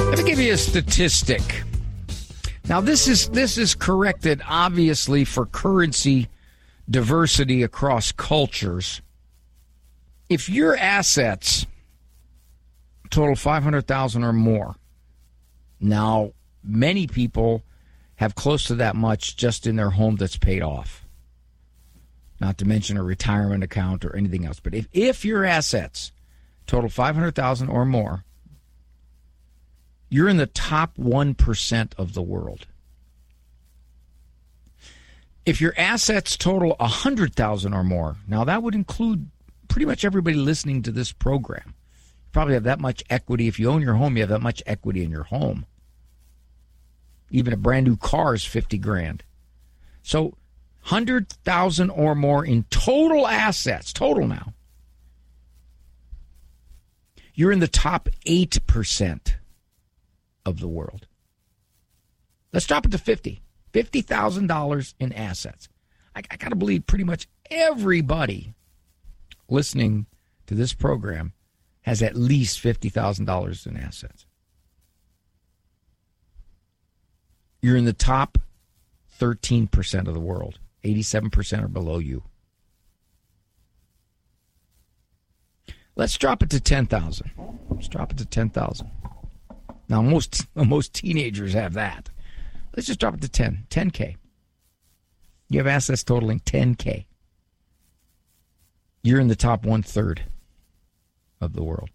Let me give you a statistic. Now, this is corrected, obviously, for currency diversity across cultures. If your assets total $500,000 or more, now many people have close to that much just in their home that's paid off, not to mention a retirement account or anything else. But if your assets total $500,000 or more, you're in the top 1% of the world. If your assets total $100,000 or more, now that would include pretty much everybody listening to this program. You probably have that much equity. If you own your home, you have that much equity in your home. Even a brand new car is $50,000. So 100,000 or more in total assets, total now. You're in the top 8% of the world. Let's drop it to 50. $50,000 in assets. I got to believe pretty much everybody listening to this program has at least $50,000 in assets. You're in the top 13% of the world. 87% are below you. Let's drop it to 10,000. Let's drop it to 10,000. Now, most teenagers have that. Let's just drop it to 10K. You have assets totaling 10K. You're in the top 1/3 of the world.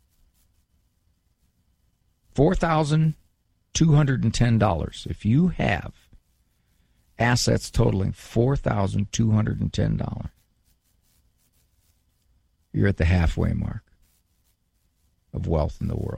$4,210. If you have assets totaling $4,210, you're at the halfway mark of wealth in the world.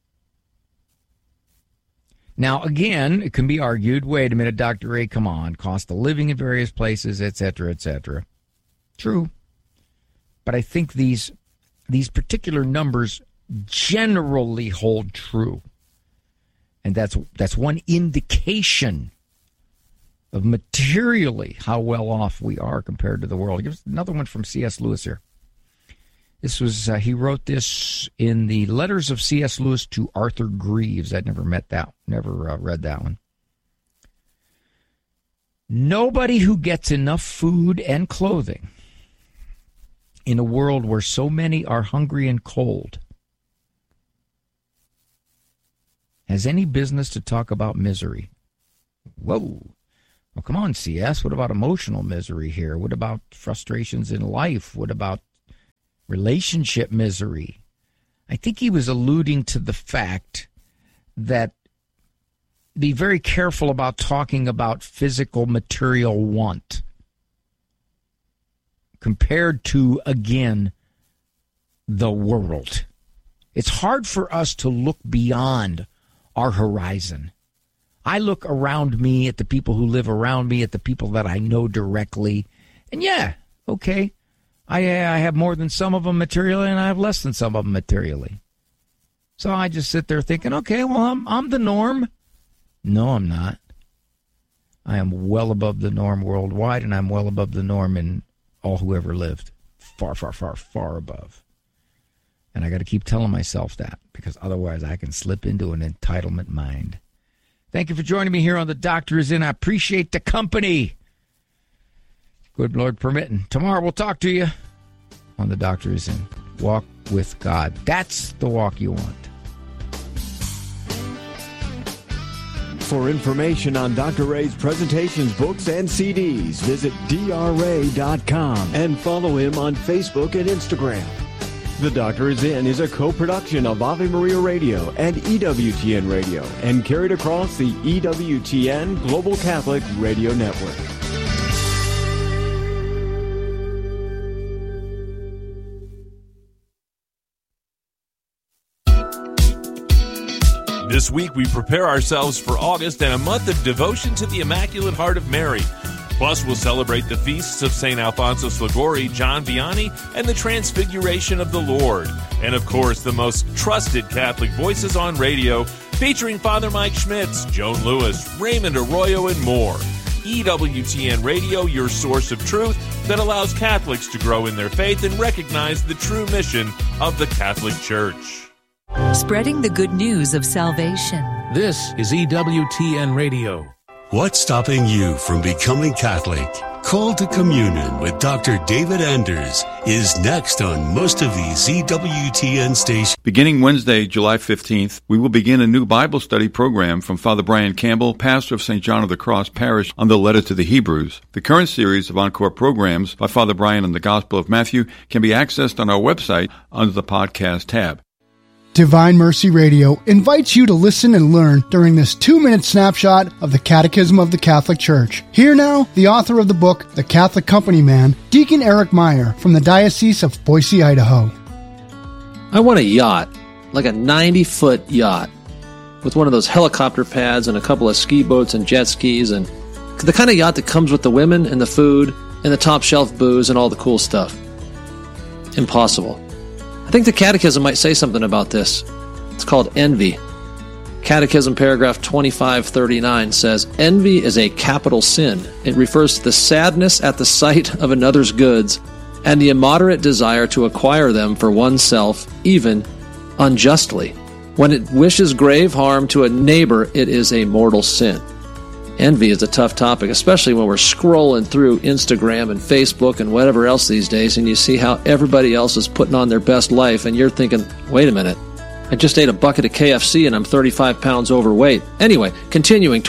Now, again, it can be argued, wait a minute, Dr. Ray, come on, cost of living in various places, et cetera, et cetera. True. But I think these particular numbers generally hold true. And that's one indication of materially how well off we are compared to the world. Here's another one from C.S. Lewis here. This was he wrote this in the Letters of C.S. Lewis to Arthur Greeves. I'd never read that one. Nobody who gets enough food and clothing in a world where so many are hungry and cold has any business to talk about misery. Whoa. Well, come on, C.S. What about emotional misery here? What about frustrations in life? What about relationship misery? I think he was alluding to the fact that be very careful about talking about physical material want compared to, again, the world. It's hard for us to look beyond our horizon. I look around me at the people who live around me, at the people that I know directly, and yeah, okay, I have more than some of them materially, and I have less than some of them materially. So I just sit there thinking, okay, well, I'm the norm. No, I'm not. I am well above the norm worldwide, and I'm well above the norm in all who ever lived. Far, far, far, far above. And I got to keep telling myself that, because otherwise I can slip into an entitlement mind. Thank you for joining me here on The Doctor Is In. I appreciate the company. Good Lord permitting. Tomorrow we'll talk to you on The Doctor Is In. Walk with God. That's the walk you want. For information on Dr. Ray's presentations, books, and CDs, visit drray.com and follow him on Facebook and Instagram. The Doctor Is In is a co-production of Ave Maria Radio and EWTN Radio and carried across the EWTN Global Catholic Radio Network. This week, we prepare ourselves for August and a month of devotion to the Immaculate Heart of Mary. Plus, we'll celebrate the feasts of St. Alphonsus Liguori, John Vianney, and the Transfiguration of the Lord. And, of course, the most trusted Catholic voices on radio, featuring Father Mike Schmitz, Joan Lewis, Raymond Arroyo, and more. EWTN Radio, your source of truth that allows Catholics to grow in their faith and recognize the true mission of the Catholic Church. Spreading the good news of salvation. This is EWTN Radio. What's stopping you from becoming Catholic? Call to Communion with Dr. David Anders is next on most of these EWTN stations. Beginning Wednesday, July 15th, we will begin a new Bible study program from Father Brian Campbell, pastor of St. John of the Cross Parish, on the letter to the Hebrews. The current series of encore programs by Father Brian on the Gospel of Matthew can be accessed on our website under the podcast tab. Divine Mercy Radio invites you to listen and learn during this 2-minute snapshot of the Catechism of the Catholic Church. Here now, the author of the book, The Catholic Company Man, Deacon Eric Meyer from the Diocese of Boise, Idaho. I want a yacht, like a 90-foot yacht, with one of those helicopter pads and a couple of ski boats and jet skis, and the kind of yacht that comes with the women and the food and the top shelf booze and all the cool stuff. Impossible. I think the Catechism might say something about this. It's called envy. Catechism paragraph 2539 says, envy is a capital sin. It refers to the sadness at the sight of another's goods and the immoderate desire to acquire them for oneself, even unjustly. When it wishes grave harm to a neighbor, it is a mortal sin. Envy is a tough topic, especially when we're scrolling through Instagram and Facebook and whatever else these days, and you see how everybody else is putting on their best life, and you're thinking, wait a minute, I just ate a bucket of KFC and I'm 35 pounds overweight. Anyway, continuing,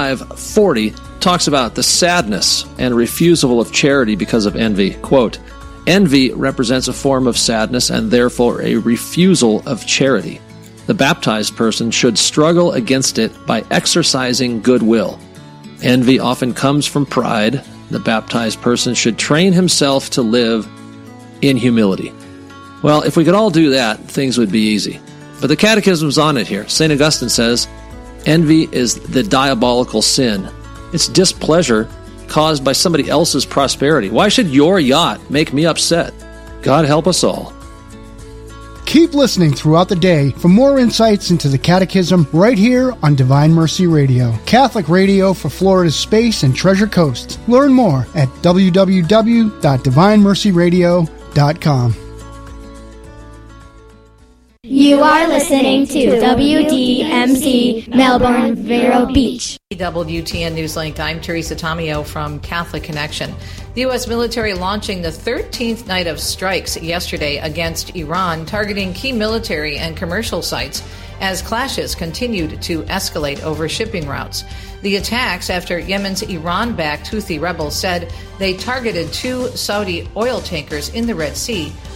2540 talks about the sadness and refusal of charity because of envy. Quote, envy represents a form of sadness and therefore a refusal of charity. The baptized person should struggle against it by exercising goodwill. Envy often comes from pride. The baptized person should train himself to live in humility. Well, if we could all do that, things would be easy. But the Catechism's on it here. St. Augustine says, envy is the diabolical sin. It's displeasure caused by somebody else's prosperity. Why should your yacht make me upset? God help us all. Keep listening throughout the day for more insights into the Catechism right here on Divine Mercy Radio, Catholic radio for Florida's Space and Treasure Coast. Learn more at www.divinemercyradio.com. You are listening to WDMC Melbourne, Vero Beach. WTN Newslink. I'm Teresa Tomeo from Catholic Connection. The U.S. military launching the 13th night of strikes yesterday against Iran, targeting key military and commercial sites as clashes continued to escalate over shipping routes. The attacks after Yemen's Iran-backed Houthi rebels said they targeted 2 Saudi oil tankers in the Red Sea,